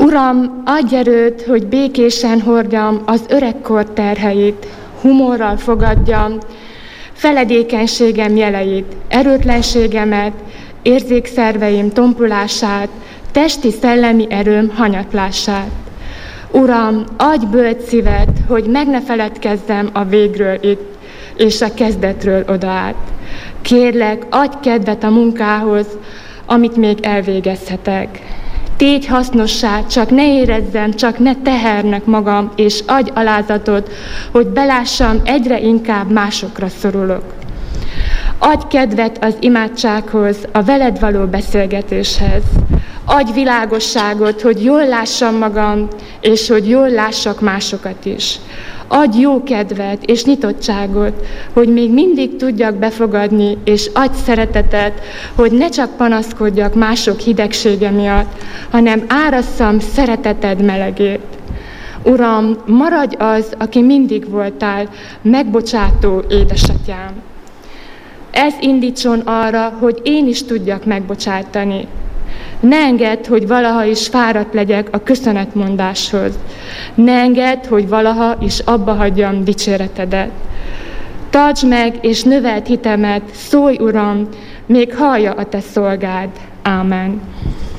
Uram, adj erőt, hogy békésen hordjam az öregkor terheit, humorral fogadjam feledékenységem jeleit, erőtlenségemet, érzékszerveim tompulását, testi-szellemi erőm hanyatlását. Uram, adj bölcs szívet, hogy meg ne feledkezzem a végről itt, és a kezdetről odaát. Kérlek, adj kedvet a munkához, amit még elvégezhetek. Tégy hasznossá, csak ne érezzem, csak ne tehernek magam, és adj alázatot, hogy belássam, egyre inkább másokra szorulok. Adj kedvet az imádsághoz, a veled való beszélgetéshez. Adj világosságot, hogy jól lássam magam, és hogy jól lássak másokat is. Adj jó kedvet és nyitottságot, hogy még mindig tudjak befogadni, és adj szeretetet, hogy ne csak panaszkodjak mások hidegsége miatt, hanem árasszam szereteted melegét. Uram, maradj az, aki mindig voltál, megbocsátó édesatyám. Ez indítson arra, hogy én is tudjak megbocsátani. Ne engedd, hogy valaha is fáradt legyek a köszönetmondáshoz. Ne engedd, hogy valaha is abba hagyjam dicséretedet. Tartsd meg és növeld hitemet, szólj, Uram, még hallja a te szolgád. Ámen.